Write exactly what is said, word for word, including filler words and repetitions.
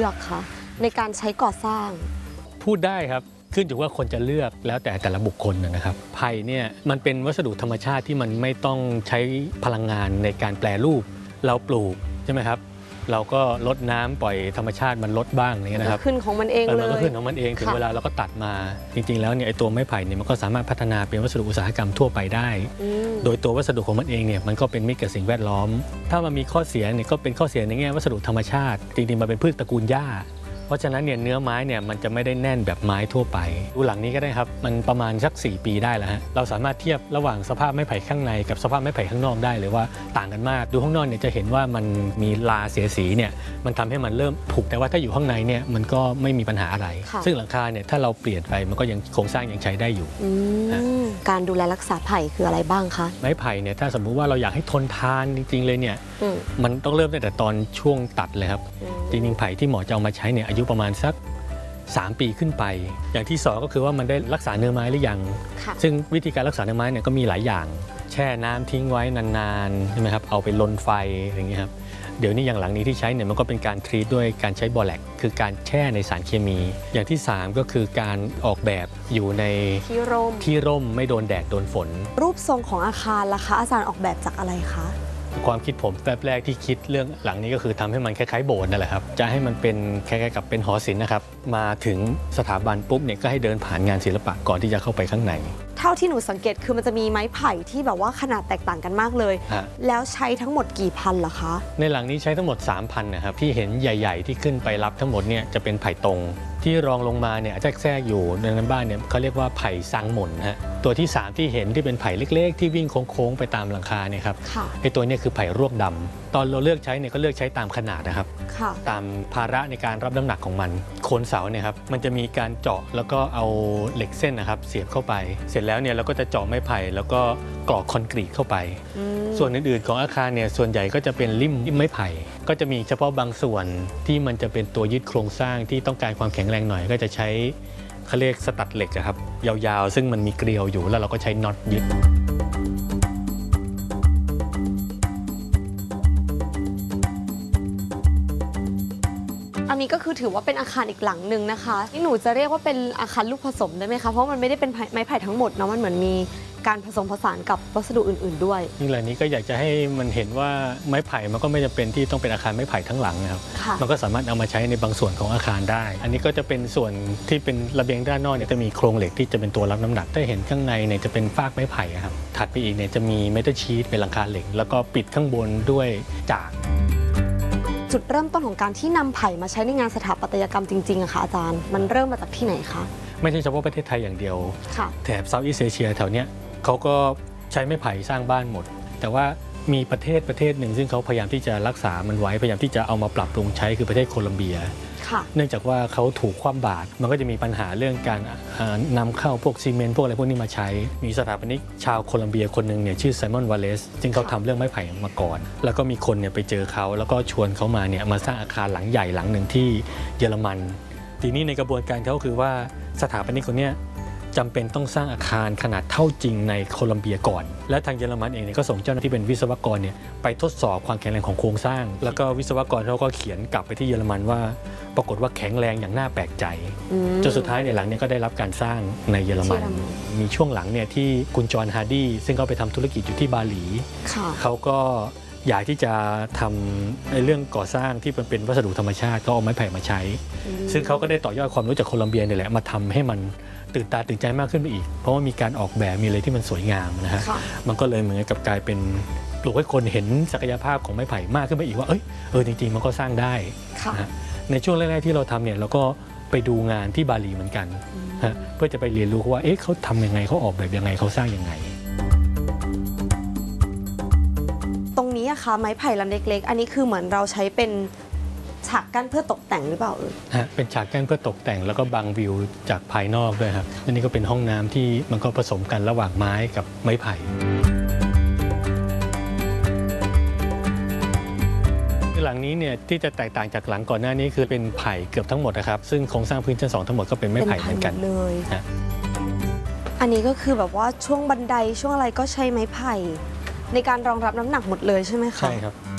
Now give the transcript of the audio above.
อกคะในการใช้ก่อสร้างพูดได้ครับขึ้นอยู่ว่าคนจะเลือกแล้วแต่แต่ละบุคคลนะครับไผ่เนี่ยมันเป็นวัสดุธรรมชาติที่มันไม่ต้องใช้พลังงานในการแปรรูปเราปลูกใช่ไหมครับเราก็ลดน้ำปล่อยธรรมชาติมันลดบ้างนี่นะครับขึ้นของมันเองเลยมันก็ขึ้นของมันเองถึงเวลาเราก็ตัดมาจริงๆแล้วเนี่ยไอ้ตัวไม้ไผ่เนี่ยมันก็สามารถพัฒนาเป็นวัสดุอุตสาหกรรมทั่วไปได้โดยตัววัสดุของมันเองเนี่ยมันก็เป็นมิตรกับสิ่งแวดล้อมถ้ามันมีข้อเสียเนี่ยก็เป็นข้อเสียในแง่วัสดุธรรมชาติจริงๆมันเป็นพืชตระกูลหญ้าเพราะฉะนั้นเนี่ยเนื้อไม้เนี่ยมันจะไม่ได้แน่นแบบไม้ทั่วไปดูหลังนี้ก็ได้ครับมันประมาณสักสี่ปีได้แล้วฮะเราสามารถเทียบระหว่างสภาพไม้ไผ่ข้างในกับสภาพไม้ไผ่ข้างนอกได้เลยว่าต่างกันมากดูข้างนอกเนี่ยจะเห็นว่ามันมีลาเสียสีเนี่ยมันทำให้มันเริ่มผุแต่ว่าถ้าอยู่ข้างในเนี่ยมันก็ไม่มีปัญหาอะไรซึ่งหลังคาเนี่ยถ้าเราเปลี่ยนไปมันก็ยังโครงสร้างยังใช้ได้อยู่การดูแลรักษาไผ่คืออะไรบ้างคะไม้ไผ่เนี่ยถ้าสมมุติว่าเราอยากให้ทนทานจริงๆเลยเนี่ยมันต้องเริ่มตั้งแต่ตอนช่วงตัดเลยครับจริงๆไผ่ที่หมอจะเอามาใช้เนี่ยอายุประมาณสักสามปีขึ้นไปอย่างที่สองก็คือว่ามันได้รักษาเนื้อไม้หรือยังซึ่งวิธีการรักษาเนื้อไม้เนี่ยก็มีหลายอย่างแช่น้ำทิ้งไว้นานๆใช่ไหมครับเอาไปลนไฟอย่างเงี้ยครับเดี๋ยวนี้อย่างหลังนี้ที่ใช้เนี่ยมันก็เป็นการทรีตด้วยการใช้บอแลกคือการแช่ในสารเคมีอย่างที่สามก็คือการออกแบบอยู่ในที่ร่มที่ร่มไม่โดนแดดโดนฝนรูปทรงของอาคารล่ะคะอาจารย์ออกแบบจากอะไรคะความคิดผมแป๊บแรกที่คิดเรื่องหลังนี้ก็คือทำให้มันคล้ายๆโบสถ์นั่นแหละครับจะให้มันเป็นคล้ายๆกับเป็นหอศิลป์นะครับมาถึงสถาบันปุ๊บเนี่ยก็ให้เดินผ่านงานศิลปะก่อนที่จะเข้าไปข้างในเท่าที่หนูสังเกตคือมันจะมีไม้ไผ่ที่แบบว่าขนาดแตกต่างกันมากเลยแล้วใช้ทั้งหมดกี่พันล่ะคะในหลังนี้ใช้ทั้งหมด สามพัน นะครับที่เห็นใหญ่ๆที่ขึ้นไปรับทั้งหมดเนี่ยจะเป็นไผ่ตรงที่รองลงมาเนี่ยแทรกๆอยู่ในนั้นบ้านเนี่ยเขาเรียกว่าไผ่ซังหม่นฮะตัวที่สามที่เห็นที่เป็นไผ่เล็กๆที่วิ่งโค้งๆไปตามหลังคาเนี่ยครับไอ้ตัวนี้คือไผ่รวบดำตอนเราเลือกใช้เนี่ยก็เลือกใช้ตามขนาดนะครับตามภาระในการรับน้ำหนักของมันโคนเสาเนี่ยครับมันจะมีการเจาะแล้วก็เอาเหล็กเส้นนะครับเสียบเข้าไปเสร็จแล้วเนี่ยเราก็จะเจาะไม้ไผ่แล้วก็กรอกคอนกรีตเข้าไปส่วนอื่นๆของอาคารเนี่ยส่วนใหญ่ก็จะเป็นริมไม้ไผ่ก็จะมีเฉพาะบางส่วนที่มันจะเป็นตัวยึดโครงสร้างที่ต้องการความแข็งแรงหน่อยก็จะใช้เขาเรียกสตัดเหล็กครับยาวๆซึ่งมันมีเกลียวอยู่แล้วเราก็ใช้น็อตยึดอันนี้ก็คือถือว่าเป็นอาคารอีกหลังหนึ่งนะคะนี่หนูจะเรียกว่าเป็นอาคารลูกผสมได้ไหมคะเพราะมันไม่ได้เป็นไม้ไผ่ทั้งหมดเนาะมันเหมือนมีการผสมผสานกับวัสดุอื่นๆด้วยนี่แหละนี้ก็อยากจะให้มันเห็นว่าไม้ไผ่มันก็ไม่จำเป็นที่ต้องเป็นอาคารไม้ไผ่ทั้งหลังนะครับมันก็สามารถเอามาใช้ในบางส่วนของอาคารได้อันนี้ก็จะเป็นส่วนที่เป็นระเบียงด้านนอกเนี่ยจะมีโครงเหล็กที่จะเป็นตัวรับน้ำหนักถ้าเห็นข้างในเนี่ยจะเป็นฟากไม้ไผ่ครับถัดไปอีกเนี่ยจะมีเมทัลชีทเป็นหลังคาเหล็กแล้วก็ปิดข้างบนด้วยจากจุดเริ่มต้นของการที่นำไผ่มาใช้ในงานสถาปัตยกรรมจริงๆอะค่ะอาจารย์มันเริ่มมาจากที่ไหนคะไม่ใช่เฉพาะประเทศไทยอย่างเดียวแถบเซาท์อีสต์เอเชียแถวเนี้ยเขาก็ใช้ไม้ไผ่สร้างบ้านหมดแต่ว่ามีประเทศประเทศหนึ่งซึ่งเขาพยายามที่จะรักษามันไว้พยายามที่จะเอามาปรับปรุงใช้คือประเทศโคลัมเบียเนื่องจากว่าเขาถูกคว่ำบาตรมันก็จะมีปัญหาเรื่องการนำเข้าพวกซีเมนต์พวกอะไรพวกนี้มาใช้มีสถาปนิกชาวโคลัมเบียคนหนึ่งเนี่ยชื่อไซมอนวาเลสซึ่งเขาทำเรื่องไม้ไผ่มาก่อนแล้วก็มีคนเนี่ยไปเจอเขาแล้วก็ชวนเขามาเนี่ยมาสร้างอาคารหลังใหญ่หลังหนึ่งที่เยอรมันทีนี้ในกระบวนการเขาคือว่าสถาปนิกคนนี้จำเป็นต้องสร้างอาคารขนาดเท่าจริงในโคลัมเบียก่อนและทางเยอรมันเองก็ส่งเจ้าหน้าที่เป็นวิศวกรเนี่ยไปทดสอบความแข็งแรงของโครงสร้างแล้วก็วิศวกรเขาก็เขียนกลับไปที่เยอรมันว่าปรากฏว่าแข็งแรงอย่างน่าแปลกใจจนสุดท้ายในหลังนี้ก็ได้รับการสร้างในเยอรมันมีช่วงหลังเนี่ยที่คุณจอห์นฮาร์ดี้ซึ่งเขาไปทำธุรกิจอยู่ที่บาหลีเขาก็อยากที่จะทำในเรื่องก่อสร้างที่เป็นวัสดุธรรมชาติก็เอาไม้ไผ่มาใช้ซึ่งเขาก็ได้ต่อยอดความรู้จากโคลัมเบียนี่แหละมาทำให้มันตื่นตาตื่นใจมากขึ้นไปอีกเพราะว่ามีการออกแบบมีอะไรที่มันสวยงามนะฮะมันก็เลยเหมือนกับกลายเป็นปลุกให้คนเห็นศักยภาพของไม้ไผ่มากขึ้นไปอีกว่าเอ้ยเออจริงๆมันก็สร้างได้นะในช่วงแรกๆที่เราทำเนี่ยเราก็ไปดูงานที่บาหลีเหมือนกันนะเพื่อจะไปเรียนรู้ว่าเอ๊ะเขาทำยังไงเขาออกแบบยังไงเขาสร้างยังไงตรงนี้อะคะไม้ไผ่ลำเล็กๆอันนี้คือเหมือนเราใช้เป็นฉากกั้นเพื่อตกแต่งหรือเปล่าเออฮะเป็นฉากกั้นเพื่อตกแต่งแล้วก็บังวิวจากภายนอกด้วยครับอันนี้ก็เป็นห้องน้ำที่มันก็ผสมกันระหว่างไม้กับไม้ไผ่หลังนี้เนี่ยที่จะแตกต่างจากหลังก่อนหน้านี้คือเป็นไผ่เกือบทั้งหมดนะครับซึ่งโครงสร้างพื้นชั้นสองทั้งหมดก็เป็นไม้ไผ่เหมือนกันเลยอันนี้ก็คือแบบว่าช่วงบันไดช่วงอะไรก็ใช้ไม้ไผ่ในการรองรับน้ำหนักหมดเลยใช่ไหมคะใช่ครับ